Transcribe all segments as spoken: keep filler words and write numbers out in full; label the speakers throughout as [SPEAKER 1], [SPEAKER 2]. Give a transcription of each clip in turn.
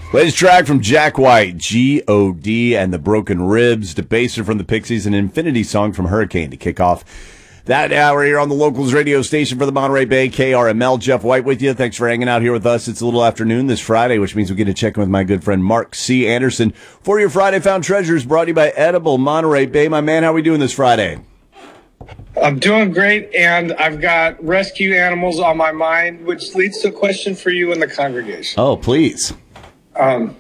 [SPEAKER 1] Latest track from Jack White, G O D and the Broken Ribs, Debaser from the Pixies, and Infinity Song from Hurricane to kick off that hour here on the Locals radio station for the Monterey Bay, K R M L. Jeff White with you. Thanks for hanging out here with us. It's a little afternoon this Friday, which means we get to check in with my good friend Mark C. Anderson for your Friday Found Treasures, brought to you by Edible Monterey Bay. My man, how are we doing this Friday?
[SPEAKER 2] I'm doing great, and I've got rescue animals on my mind, which leads to a question for you in the congregation.
[SPEAKER 1] Oh, please.
[SPEAKER 2] Um,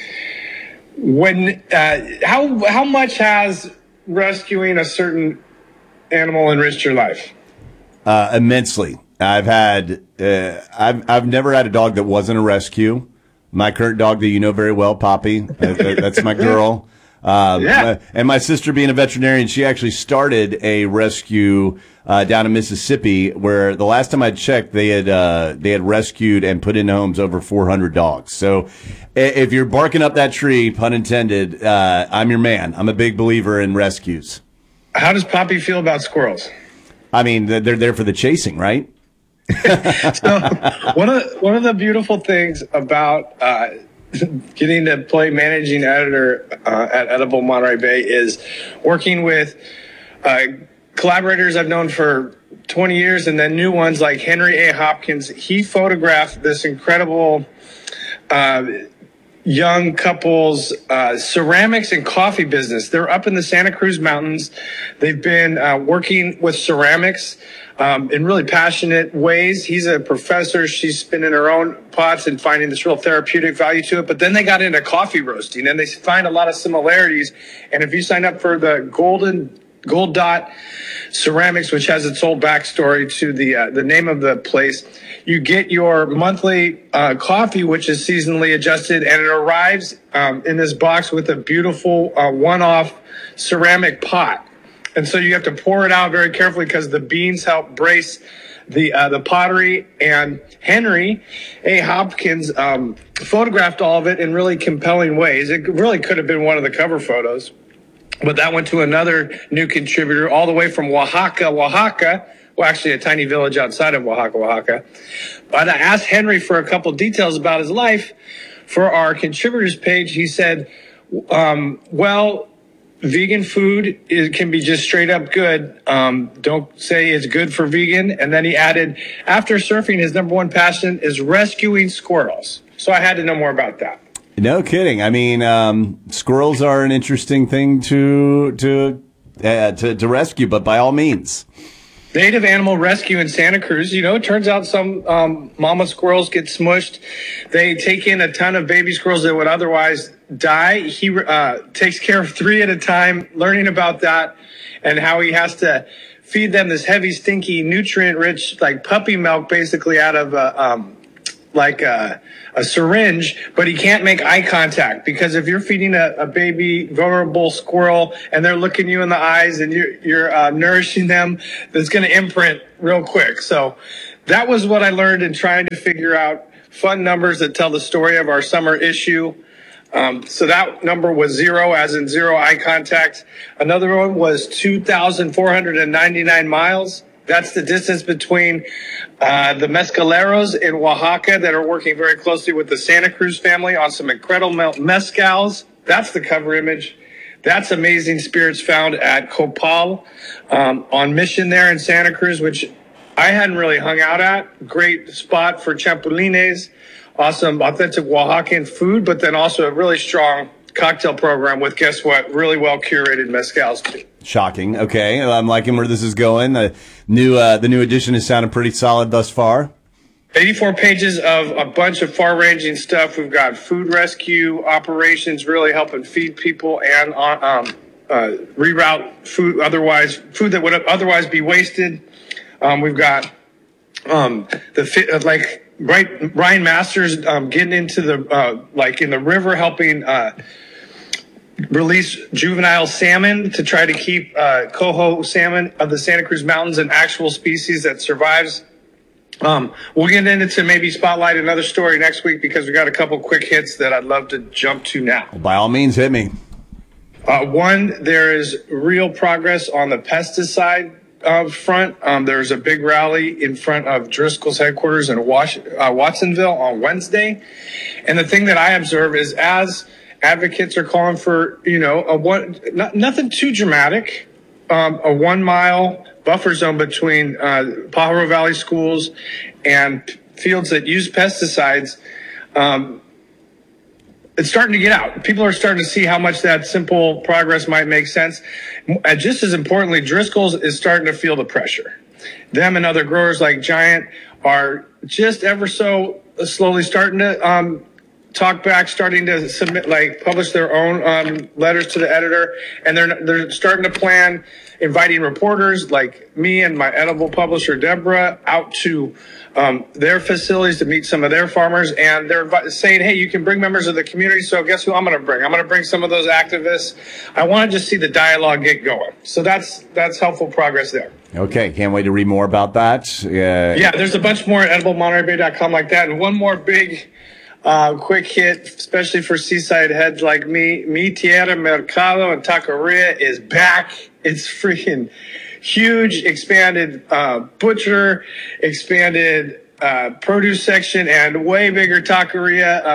[SPEAKER 2] when uh, how how much has rescuing a certain animal enriched your life?
[SPEAKER 1] Uh, immensely. I've had uh, I've I've never had a dog that wasn't a rescue. My current dog that you know very well, Poppy. Uh, that's my girl. Um,
[SPEAKER 2] yeah.
[SPEAKER 1] And my sister, being a veterinarian, she actually started a rescue uh, down in Mississippi, where the last time I checked, they had uh, they had rescued and put in homes over four hundred dogs. So, if you're barking up that tree, pun intended, uh, I'm your man. I'm a big believer in rescues.
[SPEAKER 2] How does Poppy feel about squirrels?
[SPEAKER 1] I mean, they're there for the chasing, right?
[SPEAKER 2] So, one of the, one of the beautiful things about uh, getting to play managing editor uh, at Edible Monterey Bay is working with uh, collaborators I've known for twenty years, and then new ones like Henry A. Hopkins. He photographed this incredible uh, young couple's uh, ceramics and coffee business. They're up in the Santa Cruz Mountains. They've been uh, working with ceramics Um, in really passionate ways. He's a professor. She's spinning her own pots and finding this real therapeutic value to it. But then they got into coffee roasting, and they find a lot of similarities. And if you sign up for the Golden Gold Dot Ceramics, which has its whole backstory to the uh, the name of the place, you get your monthly uh, coffee, which is seasonally adjusted, and it arrives um, in this box with a beautiful uh, one-off ceramic pot. And so you have to pour it out very carefully because the beans help brace the uh, the pottery. And Henry A. Hopkins um, photographed all of it in really compelling ways. It really could have been one of the cover photos, but that went to another new contributor all the way from Oaxaca, Oaxaca. Well, actually, a tiny village outside of Oaxaca, Oaxaca. But I asked Henry for a couple details about his life for our contributors page. He said, um, well, vegan food is, can be just straight up good. Um, don't say it's good for vegan. And then he added, after surfing, his number one passion is rescuing squirrels. So I had to know more about that.
[SPEAKER 1] No kidding. I mean, um, squirrels are an interesting thing to to uh, to, to rescue, but by all means.
[SPEAKER 2] Native Animal Rescue in Santa Cruz. You know, it turns out some um, mama squirrels get smushed. They take in a ton of baby squirrels that would otherwise die. He uh, takes care of three at a time, learning about that and how he has to feed them this heavy, stinky, nutrient-rich, like puppy milk, basically out of a, um, like a, a syringe, but he can't make eye contact because if you're feeding a, a baby, vulnerable squirrel and they're looking you in the eyes and you're, you're uh, nourishing them, that's going to imprint real quick. So that was what I learned in trying to figure out fun numbers that tell the story of our summer issue. Um, so that number was zero, as in zero eye contact. Another one was two thousand four hundred ninety-nine miles. That's the distance between uh, the mezcaleros in Oaxaca that are working very closely with the Santa Cruz family on some incredible mezcals. That's the cover image. That's Amazing Spirits found at Copal um, on Mission there in Santa Cruz, which I hadn't really hung out at. Great spot for chapulines. Awesome, authentic Oaxacan food, but then also a really strong cocktail program with, guess what, really well curated mezcals too.
[SPEAKER 1] Shocking. Okay, I'm liking where this is going. The new uh, the new edition has sounded pretty solid thus far.
[SPEAKER 2] eighty-four pages of a bunch of far-ranging stuff. We've got food rescue operations, really helping feed people and um, uh, reroute food otherwise food that would otherwise be wasted. Um, we've got um, the fit like. Right, Ryan Masters um, getting into the uh, like in the river, helping uh, release juvenile salmon to try to keep uh, coho salmon of the Santa Cruz Mountains an actual species that survives. Um, we'll get into maybe spotlight another story next week because we got a couple quick hits that I'd love to jump to now.
[SPEAKER 1] Well, by all means, hit me.
[SPEAKER 2] Uh, one, there is real progress on the pesticide uh, front. Um, there's a big rally in front of Driscoll's headquarters in Wash, uh, Watsonville on Wednesday. And the thing that I observe is as advocates are calling for, you know, a one, not, nothing too dramatic, um, a one mile buffer zone between uh, Pajaro Valley schools and fields that use pesticides. Um, it's starting to get out. People are starting to see how much that simple progress might make sense. And just as importantly, Driscoll's is starting to feel the pressure. Them and other growers like Giant are just ever so slowly starting to um, talk back, starting to submit, like publish their own um, letters to the editor. And they're, they're starting to plan inviting reporters like me and my edible publisher, Deborah, out to um, their facilities to meet some of their farmers. And they're invi- saying, hey, you can bring members of the community. So guess who I'm going to bring? I'm going to bring some of those activists. I want to just see the dialogue get going. So that's that's helpful progress there.
[SPEAKER 1] Okay, can't wait to read more about that. Uh,
[SPEAKER 2] yeah, there's a bunch more at edible monterey bay dot com like that. And one more big uh, quick hit, especially for seaside heads like me, Mi Tierra Mercado and Taqueria is back. It's freaking huge, expanded uh, butcher, expanded uh, produce section, and way bigger taqueria. Uh,